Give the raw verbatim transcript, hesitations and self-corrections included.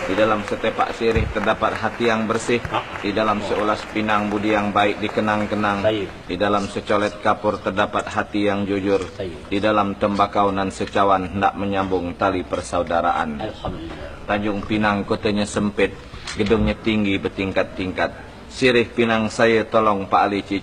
Di dalam setepak sirih terdapat hati yang bersih. Di dalam seulas pinang budi yang baik dikenang-kenang. Di dalam secolet kapur terdapat hati yang jujur. Di dalam tembakau nan secawan hendak menyambung tali persaudaraan. Tanjung Pinang kotanya sempit, gedungnya tinggi bertingkat-tingkat. Sirih Pinang saya tolong Pak Ali Cici.